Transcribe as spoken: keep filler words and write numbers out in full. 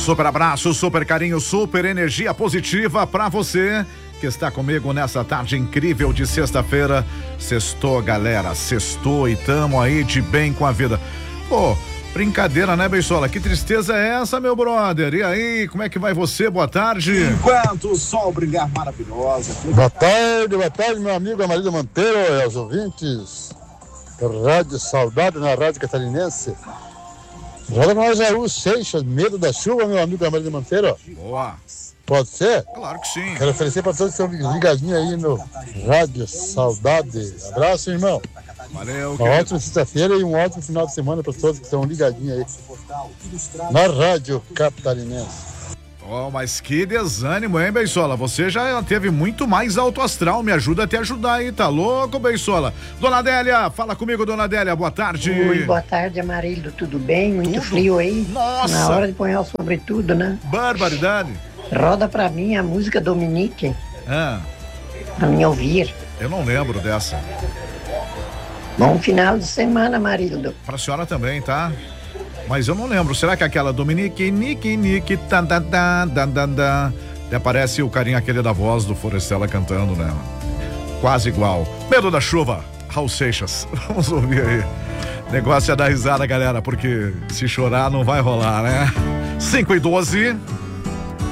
super abraço, super carinho, super energia positiva pra você que está comigo nessa tarde incrível de sexta-feira. Sextou, galera, sextou e tamo aí de bem com a vida. Pô, brincadeira, né, Beisola? Que tristeza é essa, meu brother? E aí, como é que vai você? Boa tarde. Enquanto o sol brilhar maravilhosa. Boa tarde, boa tarde, meu amigo Amarildo Monteiro e aos ouvintes da Rádio Saudade na Rádio Catarinense. Joga nós Jaú Seixas, medo da chuva, meu amigo Amarildo Monteiro. Boa. Pode ser? Claro que sim. Quero oferecer para todos que estão ligadinhos aí no Rádio Saudade. Abraço, irmão. Valeu. Uma Querido. ótima sexta-feira e um ótimo final de semana para todos que estão ligadinhos aí na Rádio Catarinense. Oh, mas que desânimo, hein, Beisola? Você já teve muito mais alto astral. Me ajuda a te ajudar aí, tá louco, Beisola? Dona Adélia, fala comigo, Dona Adélia, boa tarde. Oi, boa tarde, Amarildo, tudo bem? Muito Tudo. frio aí? Nossa. Na hora de pôr o sobretudo, né? Barbaridade. Roda pra mim a música Dominique, Ah, pra mim ouvir. eu não lembro dessa. Bom final de semana, Amarildo. Pra senhora também, tá? Mas eu não lembro. Será que é aquela Dominique, Nique, Nique, tan, tan, tan, tan, tan, tan. Até parece o carinha aquele da voz do Forestella cantando, né? Quase igual. Medo da chuva, Raul Seixas. Vamos ouvir aí. Negócio é dar risada, galera, porque se chorar não vai rolar, né? cinco e doze.